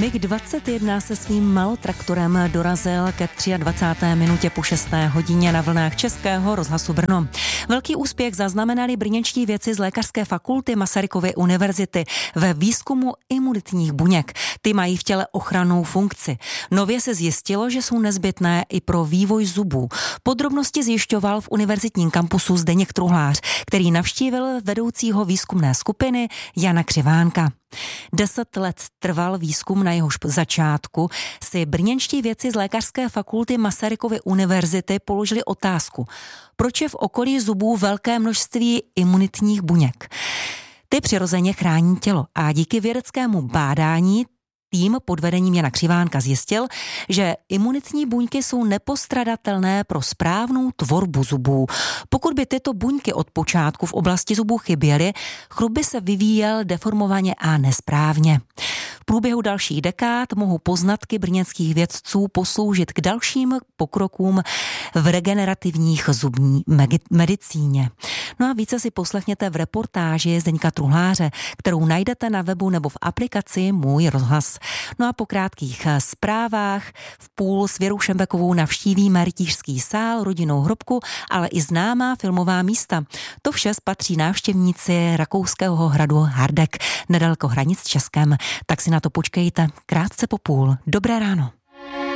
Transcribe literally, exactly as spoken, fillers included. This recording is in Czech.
mig dvacet jedna se svým malotraktorem dorazil ke dvacáté třetí minutě po šesté hodině na vlnách Českého rozhlasu Brno. Velký úspěch zaznamenali brněnští vědci z Lékařské fakulty Masarykovy univerzity ve výzkumu imunitních buněk. Ty mají v těle ochrannou funkci. Nově se zjistilo, že jsou nezbytné i pro vývoj zubů. Podrobnosti zjišťoval v univerzitním kampusu Zdeněk Truhlář, který navštívil vedoucího výzkumné skupiny Jana Křivánka. Deset let trval výzkum, na jehož začátku si brněnští vědci z Lékařské fakulty Masarykovy univerzity položili otázku, proč je v okolí zubů velké množství imunitních buněk. Ty přirozeně chrání tělo a díky vědeckému bádání tým pod vedením Jana Křivánka zjistil, že imunitní buňky jsou nepostradatelné pro správnou tvorbu zubů. Pokud by tyto buňky od počátku v oblasti zubů chyběly, chrup by se vyvíjel deformovaně a nesprávně. V průběhu dalších dekád mohou poznatky brněnských vědců posloužit k dalším pokrokům v regenerativních zubní medicíně. No a více si poslechněte v reportáži Zdeňka Truhláře, kterou najdete na webu nebo v aplikaci Můj rozhlas. No a po krátkých zprávách v půl s Věrou Šembekovou navštívíme rytířský sál, rodinnou hrobku, ale i známá filmová místa. To vše patří návštěvníci rakouského hradu Hardegg, nedaleko hranic s Českem. Tak si na to počkejte krátce po půl. Dobré ráno.